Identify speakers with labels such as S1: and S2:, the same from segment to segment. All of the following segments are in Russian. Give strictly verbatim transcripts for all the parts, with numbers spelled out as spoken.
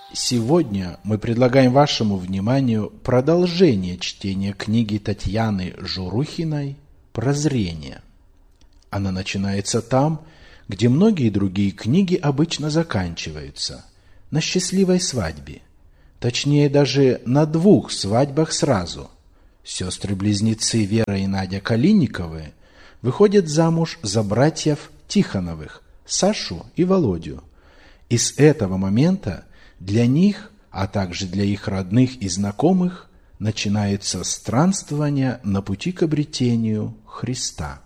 S1: Сегодня мы предлагаем вашему вниманию продолжение чтения книги Татьяны Журухиной «Прозрение». Она начинается там, где многие другие книги обычно заканчиваются, на счастливой свадьбе. Точнее, даже на двух свадьбах сразу. Сестры-близнецы Вера и Надя Калинниковы выходят замуж за братьев Тихоновых, Сашу и Володю. И с этого момента для них, а также для их родных и знакомых, начинается странствование на пути к обретению Христа.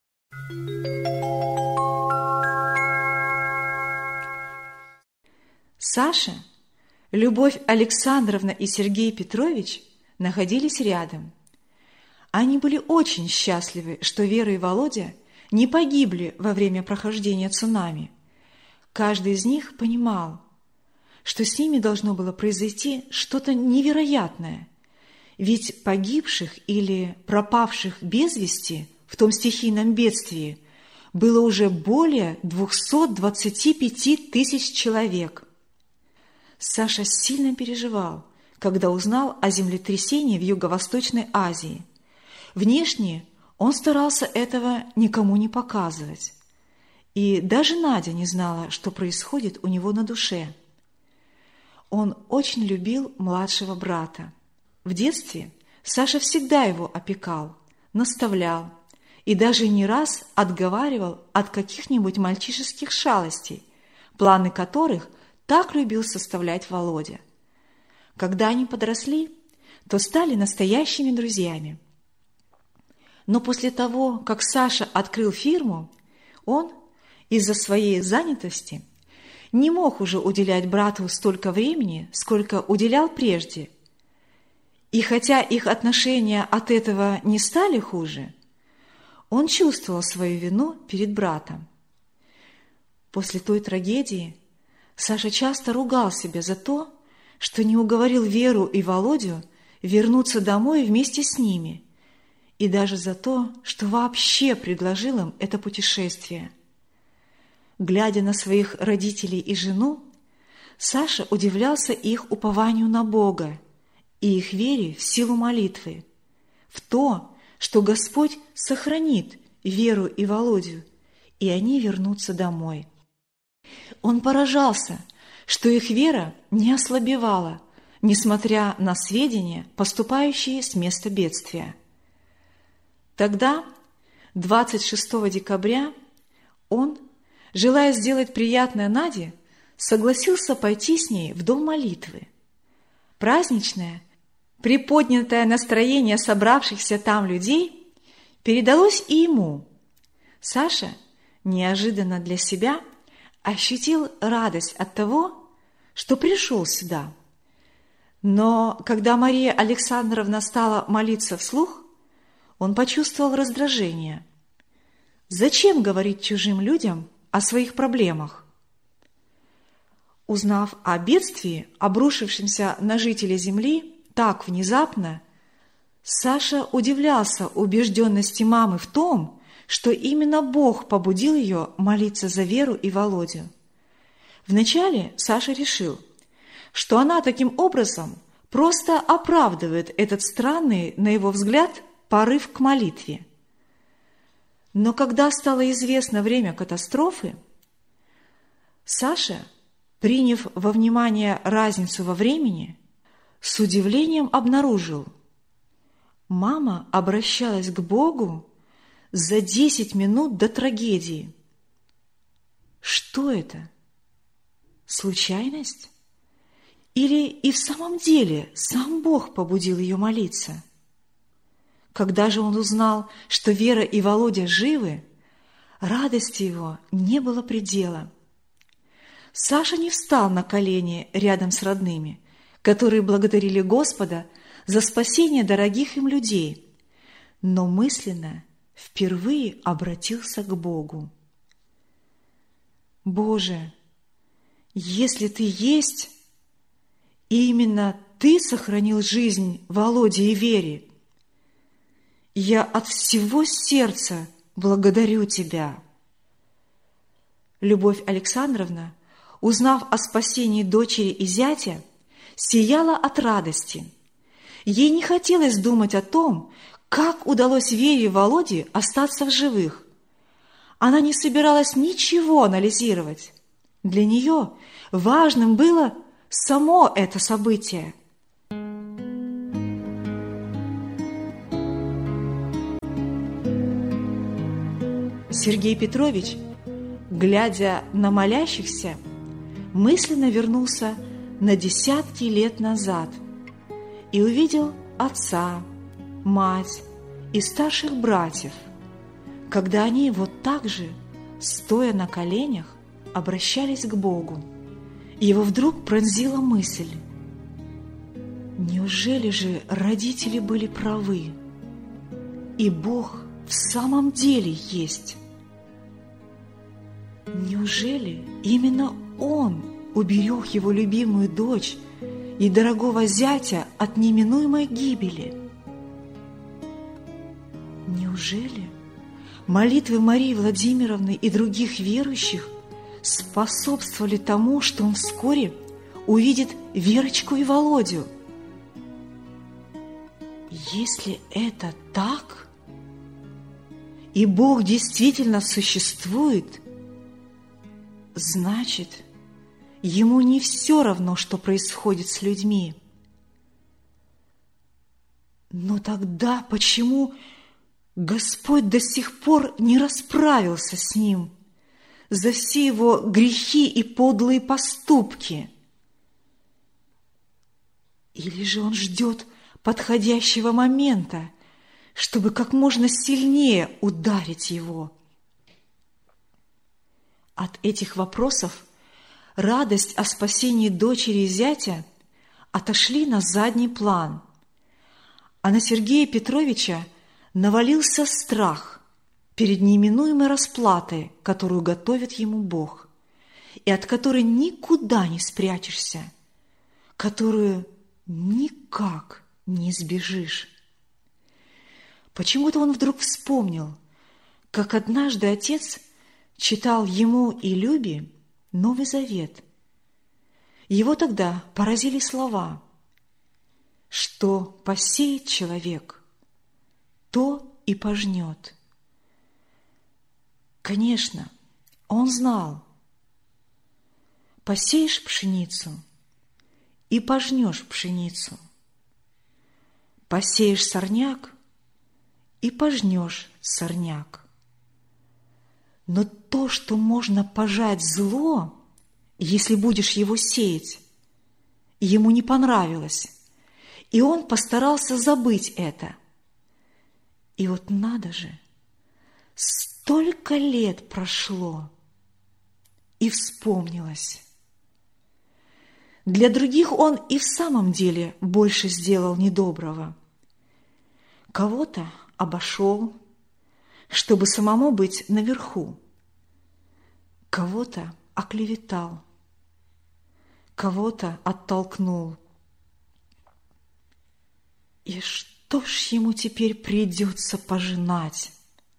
S2: Саша, Любовь Александровна и Сергей Петрович находились рядом. Они были очень счастливы, что Вера и Володя не погибли во время прохождения цунами. Каждый из них понимал, что с ними должно было произойти что-то невероятное, ведь погибших или пропавших без вести в том стихийном бедствии было уже более двухсот двадцати пяти тысяч человек. Саша сильно переживал, когда узнал о землетрясении в Юго-Восточной Азии. Внешне он старался этого никому не показывать. И даже Надя не знала, что происходит у него на душе. Он очень любил младшего брата. В детстве Саша всегда его опекал, наставлял и даже не раз отговаривал от каких-нибудь мальчишеских шалостей, планы которых так любил составлять Володя. Когда они подросли, то стали настоящими друзьями. Но после того, как Саша открыл фирму, он из-за своей занятости не мог уже уделять брату столько времени, сколько уделял прежде. И хотя их отношения от этого не стали хуже, он чувствовал свою вину перед братом. После той трагедии Саша часто ругал себя за то, что не уговорил Веру и Володю вернуться домой вместе с ними, и даже за то, что вообще предложил им это путешествие. Глядя на своих родителей и жену, Саша удивлялся их упованию на Бога и их вере в силу молитвы, в то, что Господь сохранит Веру и Володю, и они вернутся домой. Он поражался, что их вера не ослабевала, несмотря на сведения, поступающие с места бедствия. Тогда, двадцать шестого декабря, он, желая сделать приятное Наде, согласился пойти с ней в дом молитвы. Праздничное, приподнятое настроение собравшихся там людей передалось и ему. Саша, неожиданно для себя, ощутил радость от того, что пришел сюда. Но когда Мария Александровна стала молиться вслух, он почувствовал раздражение. Зачем говорить чужим людям о своих проблемах? Узнав о бедствии, обрушившемся на жителей земли так внезапно, Саша удивлялся убежденности мамы в том, что именно Бог побудил ее молиться за Веру и Володю. Вначале Саша решил, что она таким образом просто оправдывает этот странный, на его взгляд, порыв к молитве. Но когда стало известно время катастрофы, Саша, приняв во внимание разницу во времени, с удивлением обнаружил: мама обращалась к Богу за десять минут до трагедии. Что это? Случайность? Или и в самом деле сам Бог побудил ее молиться? Когда же он узнал, что Вера и Володя живы, радости его не было предела. Саша не встал на колени рядом с родными, которые благодарили Господа за спасение дорогих им людей, но мысленно впервые обратился к Богу. «Боже, если Ты есть, и именно Ты сохранил жизнь Володе и Вере, я от всего сердца благодарю Тебя». Любовь Александровна узнав о спасении дочери и зятя, сияла от радости. Ей не хотелось думать о том, как удалось Вере и Володе остаться в живых. Она не собиралась ничего анализировать. Для нее важным было само это событие. Сергей Петрович, глядя на молящихся, мысленно вернулся на десятки лет назад и увидел отца, мать и старших братьев, когда они вот так же, стоя на коленях, обращались к Богу. Его вдруг пронзила мысль: неужели же родители были правы, и Бог в самом деле есть? Неужели именно Он уберег его любимую дочь и дорогого зятя от неминуемой гибели? Неужели молитвы Марии Владимировны и других верующих способствовали тому, что он вскоре увидит Верочку и Володю? Если это так, и Бог действительно существует, значит, Ему не все равно, что происходит с людьми. Но тогда почему Господь до сих пор не расправился с ним за все его грехи и подлые поступки? Или же Он ждет подходящего момента, чтобы как можно сильнее ударить его? От этих вопросов радость о спасении дочери и зятя отошли на задний план, а на Сергея Петровича навалился страх перед неминуемой расплатой, которую готовит ему Бог, и от которой никуда не спрячешься, которую никак не избежишь. Почему-то он вдруг вспомнил, как однажды отец читал ему и Любе Новый Завет. Его тогда поразили слова: «Что посеет человек, то и пожнет». Конечно, он знал: посеешь пшеницу и пожнешь пшеницу, посеешь сорняк и пожнешь сорняк. Но то, что можно пожать зло, если будешь его сеять, ему не понравилось, и он постарался забыть это. И вот надо же, столько лет прошло, и вспомнилось. Для других он и в самом деле больше сделал недоброго. Кого-то обошел, чтобы самому быть наверху. Кого-то оклеветал, кого-то оттолкнул. И что ж ему теперь придется пожинать?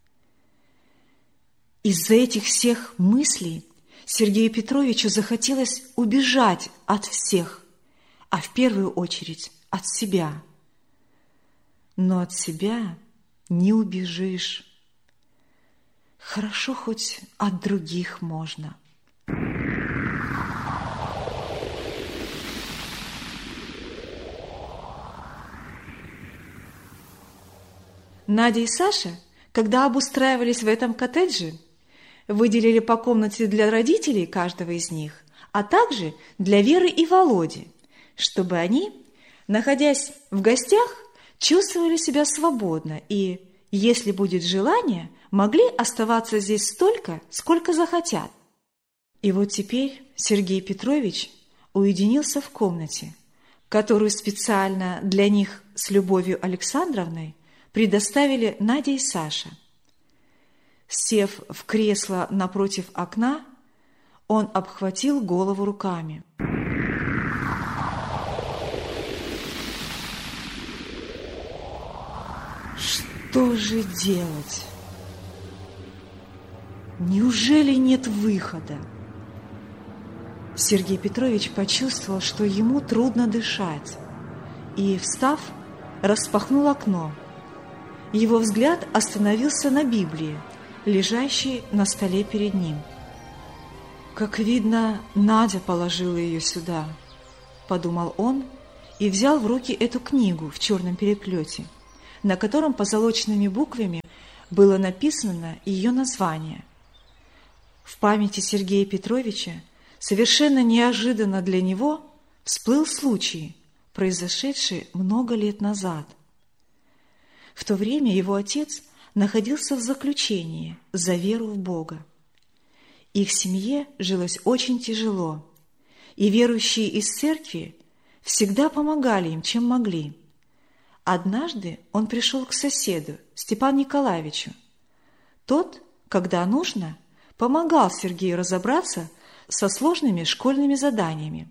S2: Из-за этих всех мыслей Сергею Петровичу захотелось убежать от всех, а в первую очередь от себя. Но от себя не убежишь. Хорошо, хоть от других можно. Надя и Саша, когда обустраивались в этом коттедже, выделили по комнате для родителей каждого из них, а также для Веры и Володи, чтобы они, находясь в гостях, чувствовали себя свободно и, если будет желание, могли оставаться здесь столько, сколько захотят. И вот теперь Сергей Петрович уединился в комнате, которую специально для них с Любовью Александровной предоставили Надя и Саша. Сев в кресло напротив окна, он обхватил голову руками. Что же делать? Неужели нет выхода? Сергей Петрович почувствовал, что ему трудно дышать, и, встав, распахнул окно. Его взгляд остановился на Библии, лежащей на столе перед ним. «Как видно, Надя положила ее сюда», – подумал он и взял в руки эту книгу в черном переплете, на котором позолоченными буквами было написано ее название. В памяти Сергея Петровича совершенно неожиданно для него всплыл случай, произошедший много лет назад. В то время его отец находился в заключении за веру в Бога. Их семье жилось очень тяжело, и верующие из церкви всегда помогали им, чем могли. Однажды он пришел к соседу, Степану Николаевичу. Тот, когда нужно, помогал Сергею разобраться со сложными школьными заданиями.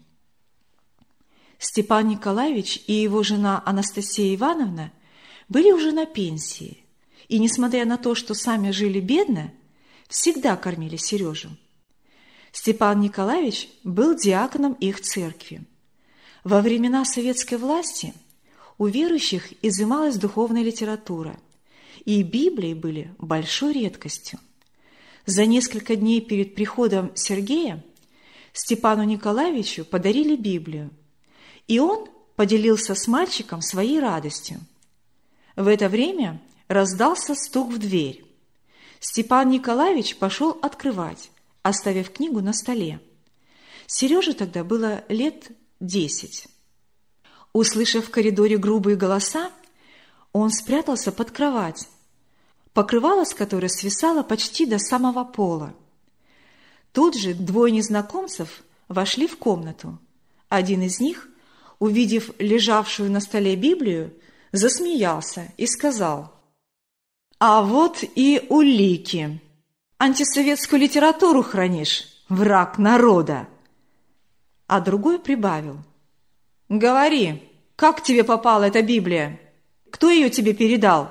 S2: Степан Николаевич и его жена Анастасия Ивановна были уже на пенсии, и, несмотря на то, что сами жили бедно, всегда кормили Сережу. Степан Николаевич был диаконом их церкви. Во времена советской власти у верующих изымалась духовная литература, и Библии были большой редкостью. За несколько дней перед приходом Сергея Степану Николаевичу подарили Библию, и он поделился с мальчиком своей радостью. В это время раздался стук в дверь. Степан Николаевич пошел открывать, оставив книгу на столе. Сереже тогда было лет десять. Услышав в коридоре грубые голоса, он спрятался под кровать, покрывало с которой свисало почти до самого пола. Тут же двое незнакомцев вошли в комнату. Один из них, увидев лежавшую на столе Библию, засмеялся и сказал: «А вот и улики. Антисоветскую литературу хранишь, враг народа». А другой прибавил: «Говори, как тебе попала эта Библия? Кто ее тебе передал?»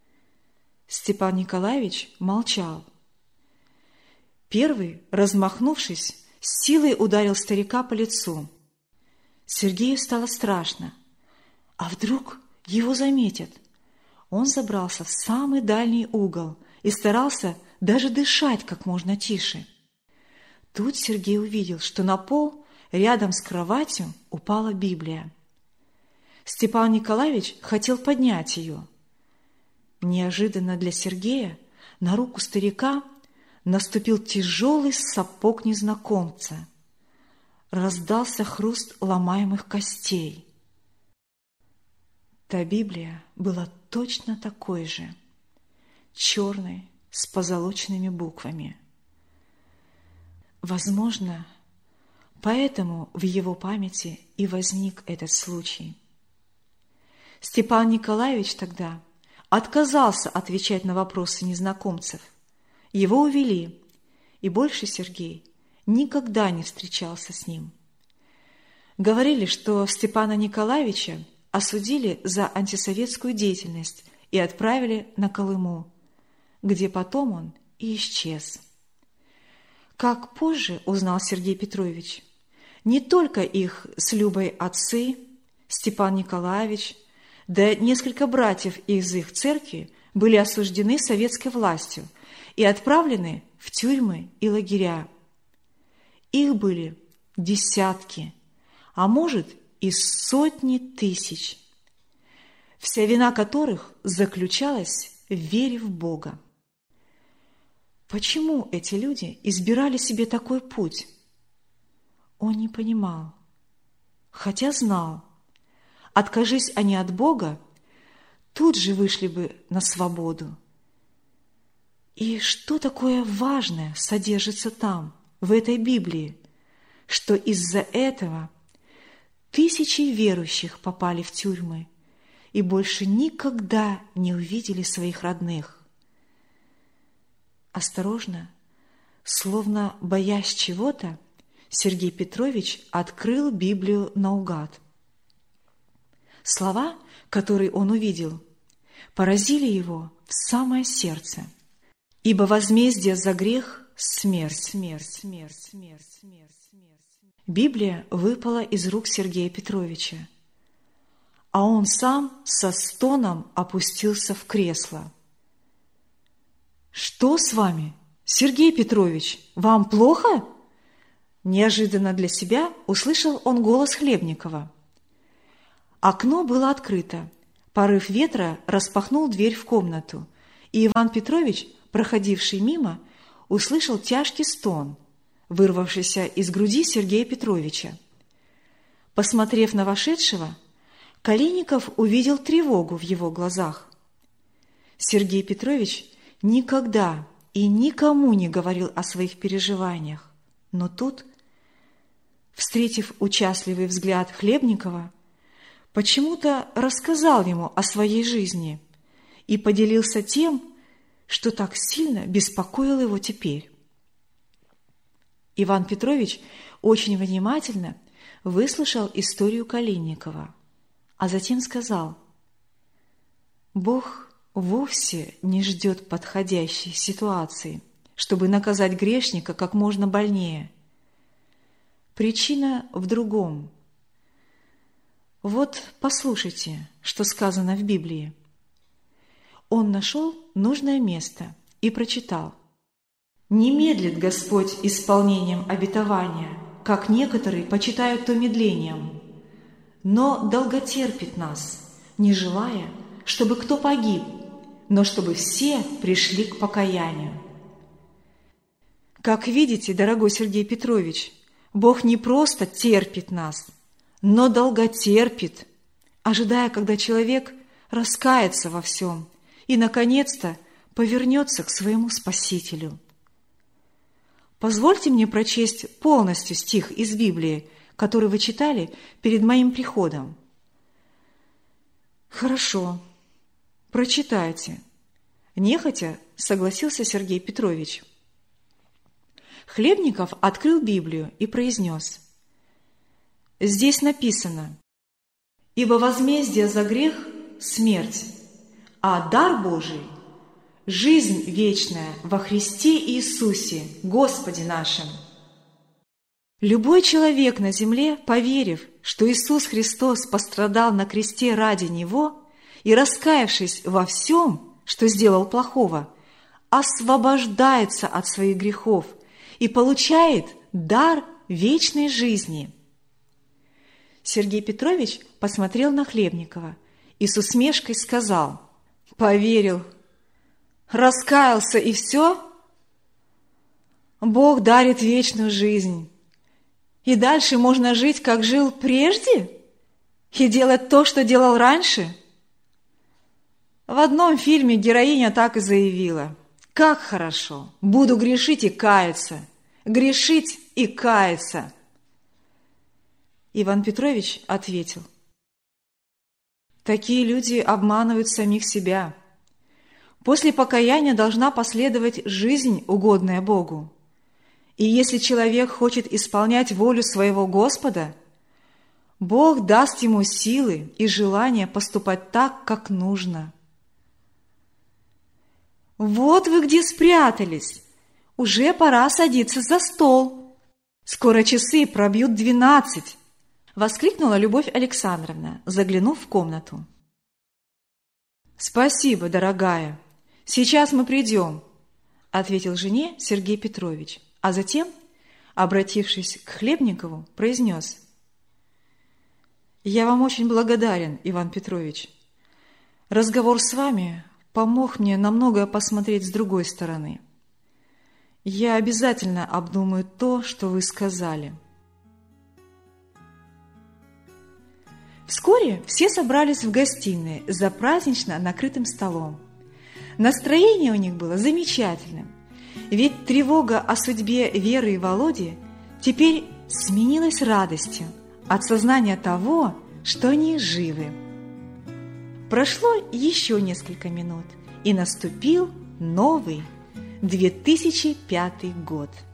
S2: Степан Николаевич молчал. Первый, размахнувшись, с силой ударил старика по лицу. Сергею стало страшно. А вдруг его заметят? Он забрался в самый дальний угол и старался даже дышать как можно тише. Тут Сергей увидел, что на пол рядом с кроватью упала Библия. Степан Николаевич хотел поднять ее. Неожиданно для Сергея на руку старика наступил тяжелый сапог незнакомца. Раздался хруст ломаемых костей. Та Библия была точно такой же, черной, с позолоченными буквами. Возможно, поэтому в его памяти и возник этот случай. Степан Николаевич тогда отказался отвечать на вопросы незнакомцев. Его увели, и больше Сергей никогда не встречался с ним. Говорили, что Степана Николаевича осудили за антисоветскую деятельность и отправили на Колыму, где потом он и исчез. Как позже узнал Сергей Петрович, не только их с Любой отцы, Степан Николаевич, да несколько братьев из их церкви были осуждены советской властью и отправлены в тюрьмы и лагеря. Их были десятки, а может и сотни тысяч, вся вина которых заключалась в вере в Бога. Почему эти люди избирали себе такой путь? Он не понимал, хотя знал, откажись они от Бога, тут же вышли бы на свободу. И что такое важное содержится там, в этой Библии, что из-за этого тысячи верующих попали в тюрьмы и больше никогда не увидели своих родных? Осторожно, словно боясь чего-то, Сергей Петрович открыл Библию наугад. Слова, которые он увидел, поразили его в самое сердце. «Ибо возмездие за грех – смерть, смерть, смерть, смерть, смерть, смерть». Библия выпала из рук Сергея Петровича, а он сам со стоном опустился в кресло. «Что с вами, Сергей Петрович, вам плохо?» Неожиданно для себя услышал он голос Хлебникова. Окно было открыто. Порыв ветра распахнул дверь в комнату, и Иван Петрович, проходивший мимо, услышал тяжкий стон, вырвавшийся из груди Сергея Петровича. Посмотрев на вошедшего, Калиников увидел тревогу в его глазах. Сергей Петрович никогда и никому не говорил о своих переживаниях, но тут, встретив участливый взгляд Хлебникова, почему-то рассказал ему о своей жизни и поделился тем, что так сильно беспокоило его теперь. Иван Петрович очень внимательно выслушал историю Калиникова, а затем сказал: «Бог вовсе не ждет подходящей ситуации, чтобы наказать грешника как можно больнее. Причина в другом. Вот послушайте, что сказано в Библии». Он нашел нужное место и прочитал: «Не медлит Господь исполнением обетования, как некоторые почитают то медлением, но долготерпит нас, не желая, чтобы кто погиб, но чтобы все пришли к покаянию». Как видите, дорогой Сергей Петрович, Бог не просто терпит нас, но долготерпит, ожидая, когда человек раскается во всем и, наконец-то, повернется к своему Спасителю. Позвольте мне прочесть полностью стих из Библии, который вы читали перед моим приходом. Хорошо, прочитайте. Нехотя согласился Сергей Петрович. Хлебников открыл Библию и произнес: «Здесь написано: ибо возмездие за грех – смерть, а дар Божий – жизнь вечная во Христе Иисусе, Господе нашим». Любой человек на земле, поверив, что Иисус Христос пострадал на кресте ради него и раскаявшись во всем, что сделал плохого, освобождается от своих грехов и получает дар вечной жизни. Сергей Петрович посмотрел на Хлебникова и с усмешкой сказал: «Поверил, раскаялся и все? Бог дарит вечную жизнь, и дальше можно жить, как жил прежде, и делать то, что делал раньше?» В одном фильме героиня так и заявила: «Как хорошо! Буду грешить и каяться, грешить и каяться!» Иван Петрович ответил: «Такие люди обманывают самих себя. После покаяния должна последовать жизнь, угодная Богу. И если человек хочет исполнять волю своего Господа, Бог даст ему силы и желание поступать так, как нужно». «Вот вы где спрятались! Уже пора садиться за стол. Скоро часы пробьют двенадцать!» — воскликнула Любовь Александровна, заглянув в комнату. «Спасибо, дорогая. Сейчас мы придем», — ответил жене Сергей Петрович, а затем, обратившись к Хлебникову, произнес: «Я вам очень благодарен, Иван Петрович. Разговор с вами помог мне на многое посмотреть с другой стороны. Я обязательно обдумаю то, что вы сказали». Вскоре все собрались в гостиной за празднично накрытым столом. Настроение у них было замечательным, ведь тревога о судьбе Веры и Володи теперь сменилась радостью от сознания того, что они живы. Прошло еще несколько минут, и наступил новый две тысячи пятый год.